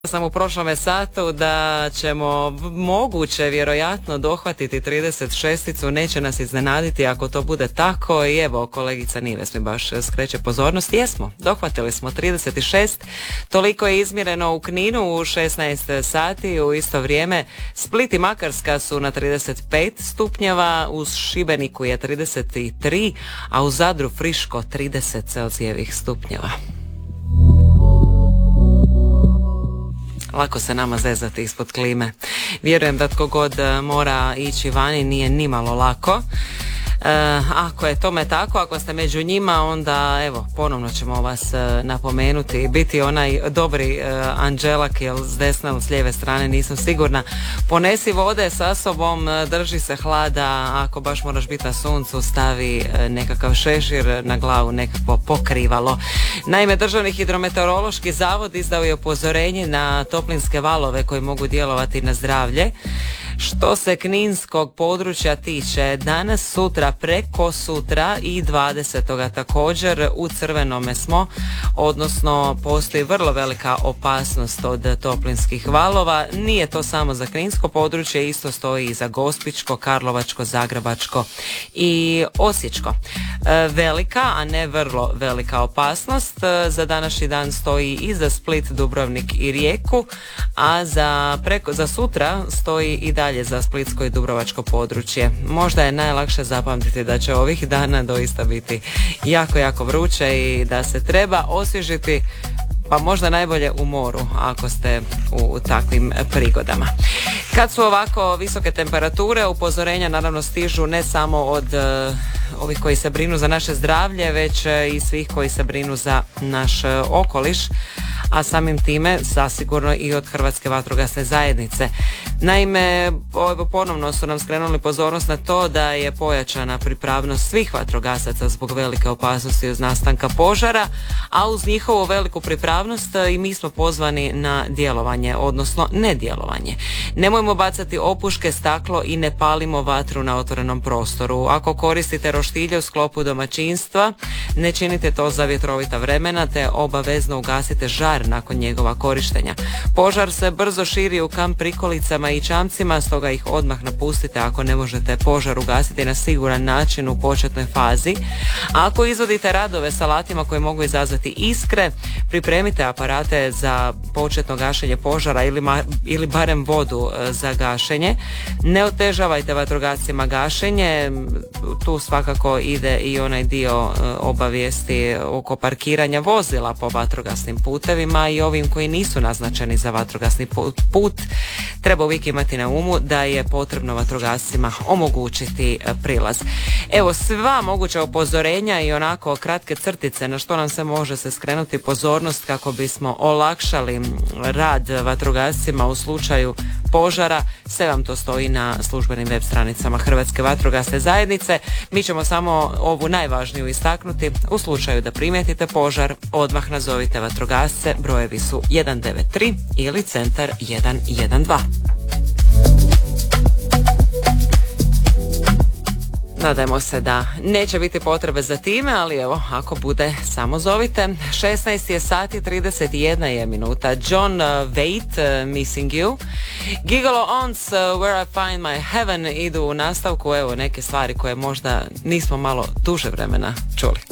Sam u prošlome satu da ćemo moguće vjerojatno dohvatiti 36-icu, neće nas iznenaditi ako to bude tako. I evo, kolegica Nives mi baš skreće pozornost. Jesmo, dohvatili smo 36, toliko je izmjereno u Kninu u 16 sati. U isto vrijeme Split i Makarska su na 35 stupnjeva, u Šibeniku je 33, a u Zadru friško 30 Celzijevih stupnjeva. Lako se nama zezati ispod klime. Vjerujem da tko god mora ići vani nije nimalo lako. Ako je tome tako, ako ste među njima, onda evo, ponovno ćemo vas napomenuti, biti onaj dobri Anđelak, jel s desne ili s lijeve strane, nisam sigurna. Ponesi vode sa sobom, drži se hlada, ako baš moraš biti na suncu, stavi nekakav šešir na glavu, nekakvo pokrivalo. Naime, Državni hidrometeorološki zavod izdao je upozorenje na toplinske valove koji mogu djelovati na zdravlje. Što se kninskog područja tiče, danas, sutra, preko sutra i 20. također u crvenome smo, odnosno postoji vrlo velika opasnost od toplinskih valova. Nije to samo za kninsko područje, isto stoji i za Gospićko, Karlovačko, Zagrebačko i Osječko. Velika, a ne vrlo velika opasnost za današnji dan stoji i za Split, Dubrovnik i Rijeku, a za sutra stoji i dalje za splitsko i dubrovačko područje. Možda je najlakše zapamtiti da će ovih dana doista biti jako, jako vruće i da se treba osvježiti, pa možda najbolje u moru ako ste u takvim prigodama. Kad su ovako visoke temperature, upozorenja naravno stižu ne samo od ovih koji se brinu za naše zdravlje, već i svih koji se brinu za naš okoliš, a samim time zasigurno i od Hrvatske vatrogasne zajednice. Naime, ponovno su nam skrenuli pozornost na to da je pojačana pripravnost svih vatrogasaca zbog velike opasnosti od nastanka požara, a uz njihovu veliku pripravnost i mi smo pozvani na djelovanje, odnosno nedjelovanje. Nemojmo bacati opuške, staklo i ne palimo vatru na otvorenom prostoru. Ako koristite roštilje u sklopu domaćinstva, ne činite to za vjetrovita vremena, te obavezno ugasite žar nakon njegova korištenja. Požar se brzo širi u kamp prikolicama i čamcima, stoga ih odmah napustite ako ne možete požar ugasiti na siguran način u početnoj fazi. A ako izvodite radove sa alatima koji mogu izazvati iskre, pripremite aparate za početno gašenje požara ili barem vodu za gašenje. Ne otežavajte vatrogascima gašenje, tu svakako ide i onaj dio obavijesti oko parkiranja vozila po vatrogasnim putevima i ovim koji nisu naznačeni za vatrogasni put. Treba uvijek imati na umu da je potrebno vatrogascima omogućiti prilaz. Evo, sva moguća upozorenja i onako kratke crtice na što nam se može se skrenuti pozornost kako bismo olakšali rad vatrogascima u slučaju požara, sve vam to stoji na službenim web stranicama Hrvatske vatrogasne zajednice. Mi ćemo samo ovu najvažniju istaknuti. U slučaju da primijetite požar, odmah nazovite vatrogasce, brojevi su 193 ili centar 112. Nadajmo se da neće biti potrebe za time, ali evo, ako bude, samo zovite. 16 je sati, 31 je minuta. John Waite, Missing You. Gigolo Ons, Where I Find My Heaven idu u nastavku, evo neke stvari koje možda nismo malo duže vremena čuli.